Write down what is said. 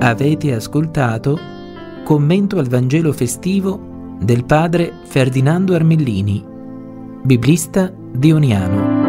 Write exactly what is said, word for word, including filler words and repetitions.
Avete ascoltato Commento al Vangelo festivo del padre Ferdinando Armellini, biblista di Oniano.